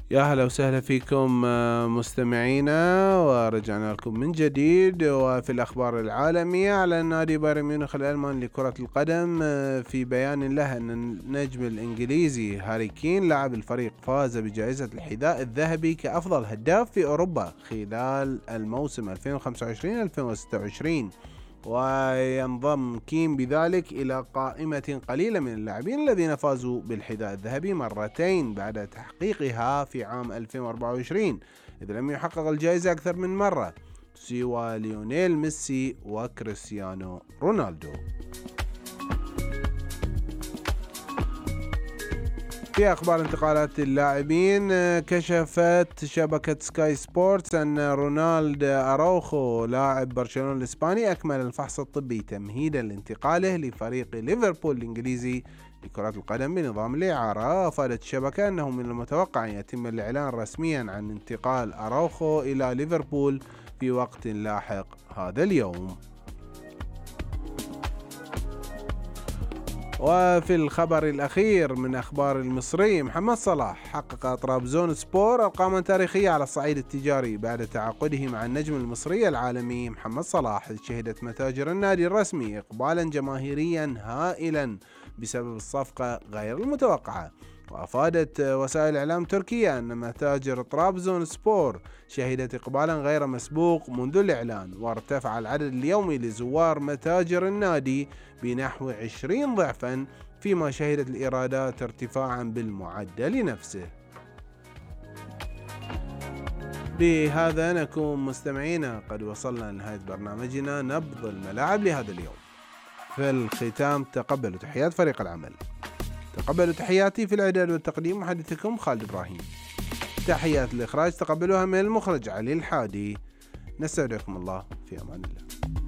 يا هلا وسهلا فيكم مستمعينا، ورجعنا لكم من جديد. وفي الأخبار العالمية، على نادي بايرن ميونخ الألماني لكرة القدم في بيان له أن النجم الإنجليزي هاري كين لاعب الفريق فاز بجائزة الحذاء الذهبي كأفضل هداف في أوروبا خلال الموسم 2025-2026، وينضم كين بذلك إلى قائمة قليلة من اللاعبين الذين فازوا بالحذاء الذهبي مرتين بعد تحقيقها في عام 2024، إذ لم يحقق الجائزة أكثر من مرة سوى ليونيل ميسي وكريستيانو رونالدو. في أخبار انتقالات اللاعبين، كشفت شبكة سكاي سبورتس أن رونالد أراوخو لاعب برشلونة الإسباني أكمل الفحص الطبي تمهيدا لانتقاله لفريق ليفربول الإنجليزي لكرة القدم بنظام الإعارة. أفادت الشبكة أنه من المتوقع أن يتم الإعلان رسميا عن انتقال أراوخو إلى ليفربول في وقت لاحق هذا اليوم. وفي الخبر الأخير من أخبار المصري، محمد صلاح حقق طرابزون سبور أرقاما تاريخية على الصعيد التجاري بعد تعاقده مع النجم المصري العالمي محمد صلاح. شهدت متاجر النادي الرسمي إقبالا جماهيريا هائلا بسبب الصفقة غير المتوقعة. وأفادت وسائل إعلام تركيا أن متاجر طرابزون سبور شهدت إقبالا غير مسبوق منذ الإعلان، وارتفع العدد اليومي لزوار متاجر النادي بنحو 20 ضعفا، فيما شهدت الإيرادات ارتفاعا بالمعدل نفسه. بهذا نكون مستمعينا قد وصلنا لنهاية برنامجنا نبض الملاعب لهذا اليوم. في الختام، تقبلوا تحيات فريق العمل. تقبلوا تحياتي في الإعداد والتقديم محدثكم خالد إبراهيم. تحيات الإخراج تقبلوها من المخرج علي الحادي. نستودعكم الله في أمان الله.